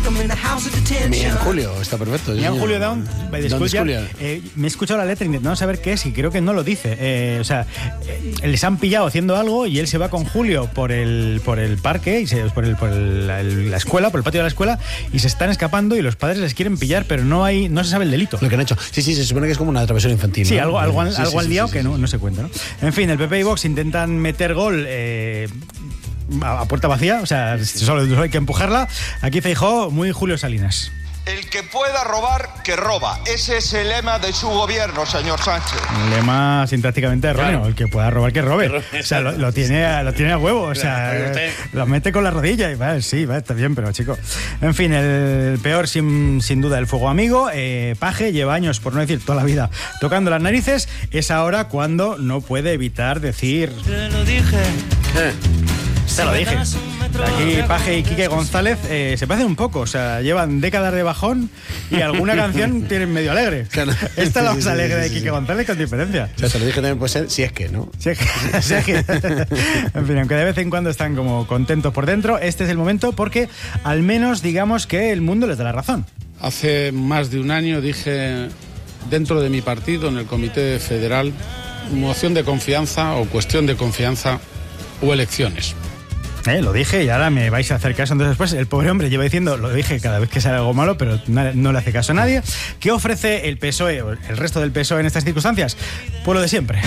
Mía en Julio, está perfecto. Mía en Julio Down, by the Schoolyard. Me he escuchado la letra intentando saber qué es y creo que no lo dice. Les han pillado haciendo algo y él se va con Julio por el parque, por la escuela, por el patio de la escuela, y se están escapando y los padres les quieren pillar, pero no se sabe el delito. Lo que han hecho. Sí, se supone que es como una travesura infantil. Sí, ¿no? algo han liado que no se cuenta, ¿no? En fin, el PP y Vox intentan meter gol a puerta vacía, o sea, solo hay que empujarla. Aquí Feijóo, muy Julio Salinas. El que pueda robar, que roba. Ese es el lema de su gobierno, señor Sánchez. Un lema sintácticamente erróneo. Claro. El que pueda robar, que robe. O sea, lo tiene a huevo. O sea, lo mete con la rodilla y va, sí, va, está bien, pero chico. En fin, el peor sin duda, el fuego amigo. Paje lleva años, por no decir toda la vida, tocando las narices. Es ahora cuando no puede evitar decir... Te lo dije. Te lo dije. Aquí Paje y Quique González se parecen un poco, o sea, llevan décadas de bajón y alguna canción tienen medio alegre. Claro. Esta es la más alegre de Quique González con diferencia. O sea, te lo dije también puede ser si es que, ¿no? Si es que. En fin, aunque de vez en cuando están como contentos por dentro, este es el momento porque al menos digamos que el mundo les da la razón. Hace más de un año dije dentro de mi partido, en el Comité Federal, moción de confianza o cuestión de confianza o elecciones. Lo dije y ahora me vais a hacer caso. Entonces después el pobre hombre lleva diciendo, lo dije cada vez que sale algo malo, pero no le hace caso a nadie. ¿Qué ofrece el PSOE o el resto del PSOE en estas circunstancias? Pues lo de siempre.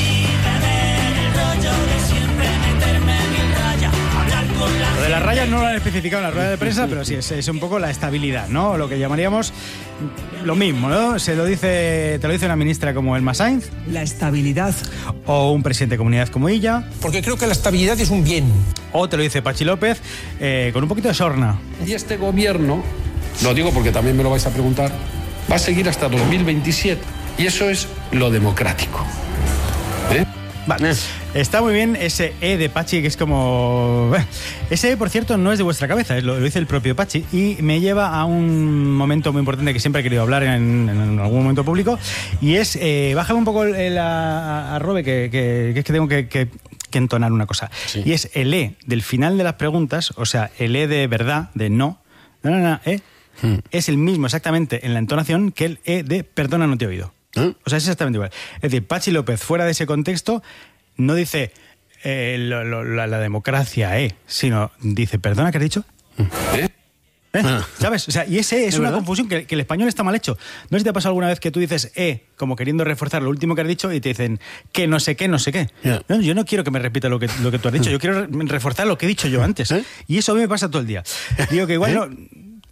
Lo de las rayas no lo han especificado en la rueda de prensa, pero sí, es un poco la estabilidad, ¿no? Lo que llamaríamos lo mismo, ¿no? Te lo dice una ministra como Elma Sainz. La estabilidad. O un presidente de comunidad como ella. Porque creo que la estabilidad es un bien. O te lo dice Patxi López, con un poquito de sorna. Y este gobierno, lo digo porque también me lo vais a preguntar, va a seguir hasta 2027. Y eso es lo democrático. Vale. Está muy bien ese de Patxi, que es como... Ese por cierto, no es de vuestra cabeza, lo dice el propio Patxi, y me lleva a un momento muy importante que siempre he querido hablar en algún momento público, y es... bájame un poco a Robe, que es que tengo que entonar una cosa. Sí. Y es el del final de las preguntas, o sea, el de verdad, de no, es el mismo exactamente en la entonación que el de perdona, no te he oído. O sea, es exactamente igual. Es decir, Patxi López, fuera de ese contexto, no dice la democracia, sino dice, perdona, ¿qué has dicho? ¿Sabes? O sea, y ese es una confusión que el español está mal hecho. No sé si te ha pasado alguna vez que tú dices como queriendo reforzar lo último que has dicho y te dicen que no sé qué, no sé qué. Yeah. No, yo no quiero que me repita lo que tú has dicho, yo quiero reforzar lo que he dicho yo antes. Y eso a mí me pasa todo el día. Digo que igual no...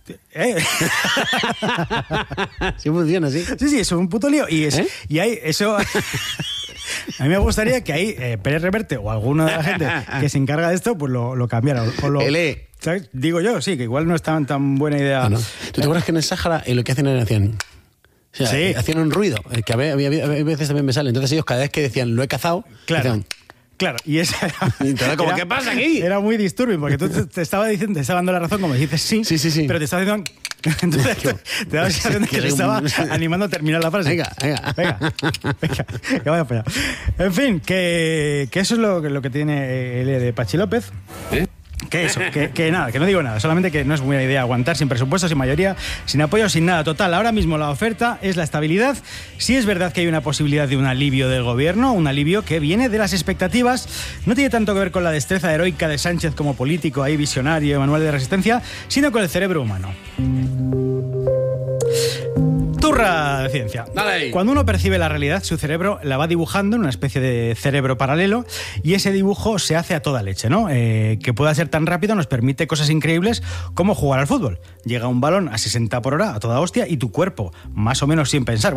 Sí funciona, sí. Sí, es un puto lío. Y hay eso... A mí me gustaría que ahí Pérez Reverte o alguno de la gente que se encarga de esto, pues lo cambiara. ¿Sabes? Digo yo, sí, que igual no es tan buena idea. Ah, no. ¿Tú te acuerdas que en el Sáhara lo que hacían era hacían un ruido? Que había veces también me sale. Entonces ellos cada vez que decían lo he cazado, claro. Decían, claro, y esa era, ¿qué pasa aquí? Era muy disturbing, porque tú te estaba dando la razón, como dices sí, pero te estaba diciendo... Entonces te daba la sensación de que te estaba animando a terminar la frase. Venga, que vaya para allá. En fin, que eso es lo que tiene el de Patxi López. Que eso, que nada, que no digo nada, solamente que no es buena idea aguantar sin presupuesto, sin mayoría, sin apoyo, sin nada. Total, ahora mismo la oferta es la estabilidad. Sí es verdad que hay una posibilidad de un alivio del gobierno, un alivio que viene de las expectativas. No tiene tanto que ver con la destreza heroica de Sánchez como político, ahí visionario, manual de resistencia, sino con el cerebro humano. Turra de ciencia. Dale. Cuando uno percibe la realidad, su cerebro la va dibujando en una especie de cerebro paralelo y ese dibujo se hace a toda leche, ¿no? Que pueda ser tan rápido nos permite cosas increíbles como jugar al fútbol. Llega un balón a 60 por hora, a toda hostia, y tu cuerpo, más o menos sin pensar,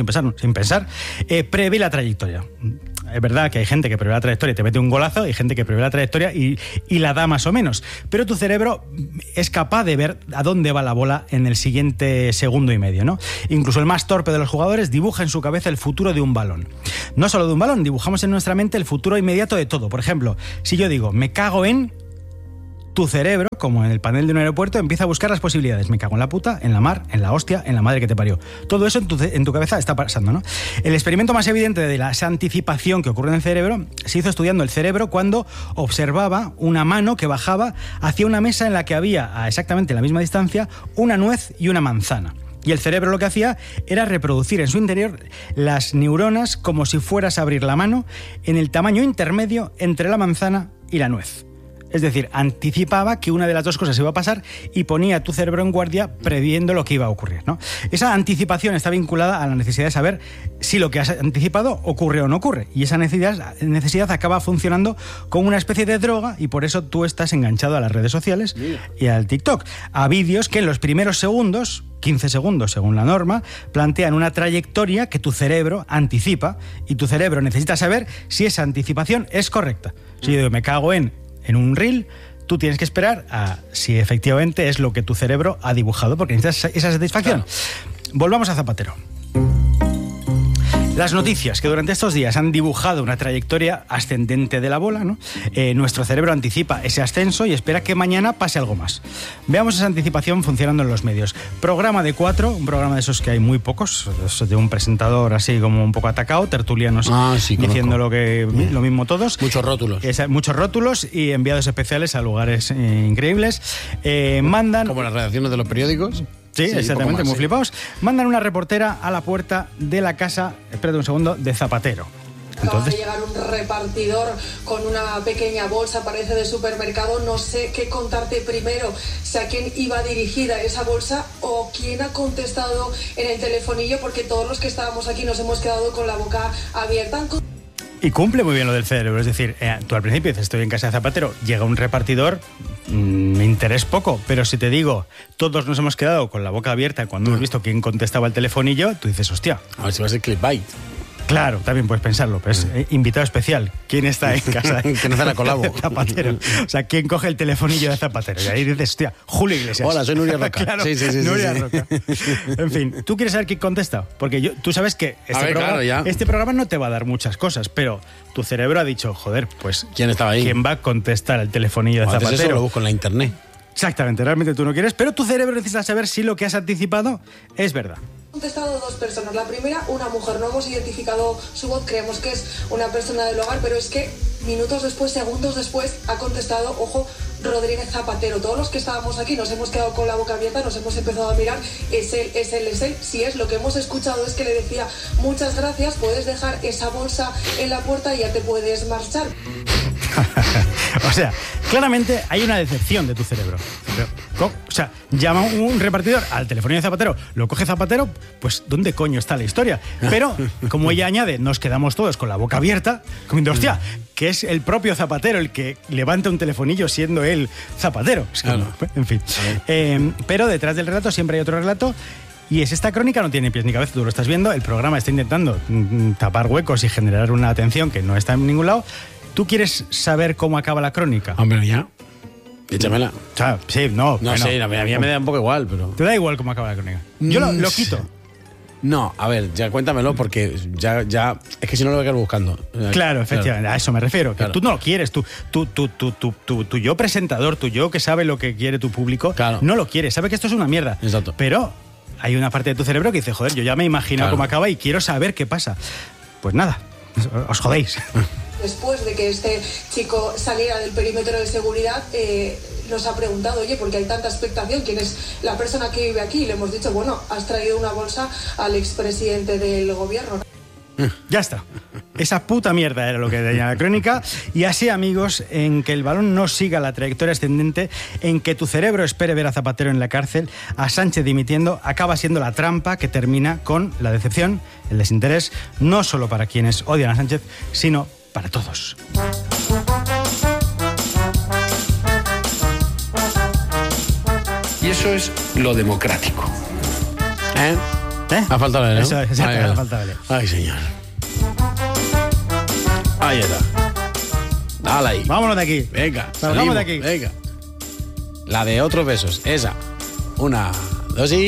prevé la trayectoria. Es verdad que hay gente que prevé la trayectoria y te mete un golazo, hay gente que prevé la trayectoria y la da más o menos. Pero tu cerebro es capaz de ver a dónde va la bola en el siguiente segundo y medio, ¿no? Incluso el más torpe de los jugadores dibuja en su cabeza el futuro de un balón. No solo de un balón, dibujamos en nuestra mente el futuro inmediato de todo. Por ejemplo, si yo digo, me cago en... tu cerebro, como en el panel de un aeropuerto, empieza a buscar las posibilidades. Me cago en la puta, en la mar, en la hostia, en la madre que te parió. Todo eso en tu cabeza está pasando, ¿no? El experimento más evidente de esa anticipación que ocurre en el cerebro se hizo estudiando el cerebro cuando observaba una mano que bajaba hacia una mesa en la que había, a exactamente la misma distancia, una nuez y una manzana. Y el cerebro lo que hacía era reproducir en su interior las neuronas como si fueras a abrir la mano en el tamaño intermedio entre la manzana y la nuez. Es decir, anticipaba que una de las dos cosas iba a pasar y ponía a tu cerebro en guardia previendo lo que iba a ocurrir, ¿no? Esa anticipación está vinculada a la necesidad de saber si lo que has anticipado ocurre o no ocurre. Y esa necesidad acaba funcionando como una especie de droga y por eso tú estás enganchado a las redes sociales y al TikTok. A vídeos que en los primeros segundos, 15 segundos según la norma, plantean una trayectoria que tu cerebro anticipa y tu cerebro necesita saber si esa anticipación es correcta. Si yo digo, me cago en un reel, tú tienes que esperar a si efectivamente es lo que tu cerebro ha dibujado, porque necesitas esa satisfacción. Claro. Volvamos a Zapatero. Las noticias que durante estos días han dibujado una trayectoria ascendente de la bola, ¿no? Nuestro cerebro anticipa ese ascenso y espera que mañana pase algo más. Veamos esa anticipación funcionando en los medios. Programa de 4, un programa de esos que hay muy pocos, de un presentador así como un poco atacado, tertulianos diciendo lo mismo todos. Muchos rótulos. Muchos rótulos y enviados especiales a lugares increíbles. Mandan... Como las redacciones de los periódicos. Sí, exactamente, muy flipados. Mandan una reportera a la puerta de la casa, espérate un segundo, de Zapatero. Acaba de llegar un repartidor con una pequeña bolsa, parece de supermercado. No sé qué contarte primero, si a quién iba dirigida esa bolsa o quién ha contestado en el telefonillo, porque todos los que estábamos aquí nos hemos quedado con la boca abierta. Y cumple muy bien lo del cerebro, es decir, tú al principio dices, estoy en casa de Zapatero, llega un repartidor, me interesa poco, pero si te digo, todos nos hemos quedado con la boca abierta cuando hemos visto quién contestaba el telefonillo, tú dices, hostia. A ver si va a ser clickbait. Claro, también puedes pensarlo, pero es invitado especial. ¿Quién está en casa? Que no hace la colabo. Zapatero. O sea, ¿quién coge el telefonillo de Zapatero? Y ahí dices, hostia, Julio Iglesias. Hola, soy Nuria Roca. Claro, sí. Nuria Roca. En fin, ¿tú quieres saber quién contesta? Porque tú sabes que este programa no te va a dar muchas cosas, pero tu cerebro ha dicho, joder, pues... ¿Quién estaba ahí? ¿Quién va a contestar el telefonillo de Zapatero? Eso lo busco en la internet. Exactamente, realmente tú no quieres, pero tu cerebro necesita saber si lo que has anticipado es verdad. Han contestado dos personas. La primera, una mujer. No hemos identificado su voz, creemos que es una persona del hogar, pero es que minutos después, segundos después, ha contestado, ojo, Rodríguez Zapatero. Todos los que estábamos aquí nos hemos quedado con la boca abierta, nos hemos empezado a mirar. Es él. Si es lo que hemos escuchado es que le decía, muchas gracias, puedes dejar esa bolsa en la puerta y ya te puedes marchar. O sea, claramente hay una decepción de tu cerebro. O sea, llama un repartidor al telefonillo de Zapatero, lo coge Zapatero, pues ¿dónde coño está la historia? Pero, como ella añade, nos quedamos todos con la boca abierta, comiendo, hostia, que es el propio Zapatero el que levanta un telefonillo siendo él Zapatero. Es que, en fin. Pero detrás del relato siempre hay otro relato. Y esta crónica no tiene pies ni cabeza, tú lo estás viendo, el programa está intentando tapar huecos y generar una atención que no está en ningún lado. ¿Tú quieres saber cómo acaba la crónica? Hombre, ya. Échamela. O sea, sí, no. No sé, a mí me da un poco igual, pero... ¿Te da igual cómo acaba la crónica? Yo lo quito. No, a ver, ya cuéntamelo porque ya es que si no lo voy a quedar buscando. Claro, efectivamente, a eso me refiero. Que tú no lo quieres, tu yo presentador, tu yo que sabe lo que quiere tu público, no lo quiere, sabe que esto es una mierda. Exacto. Pero hay una parte de tu cerebro que dice, joder, yo ya me imagino cómo acaba y quiero saber qué pasa. Pues nada, os jodéis. Después de que este chico saliera del perímetro de seguridad, nos ha preguntado, oye, ¿por qué hay tanta expectación? ¿Quién es la persona que vive aquí? Y le hemos dicho, bueno, has traído una bolsa al expresidente del gobierno. Ya está. Esa puta mierda era lo que tenía la crónica. Y así, amigos, en que el balón no siga la trayectoria ascendente, en que tu cerebro espere ver a Zapatero en la cárcel, a Sánchez dimitiendo, acaba siendo la trampa que termina con la decepción, el desinterés, no solo para quienes odian a Sánchez, sino para todos. Y eso es lo democrático. Ha faltado leer, ¿no? Eso ha faltado leer. Ay, señor. Ahí está. Dale ahí. Vámonos de aquí. Venga, Salgamos de aquí. Venga. La de otros besos. Esa. 1, 2 y...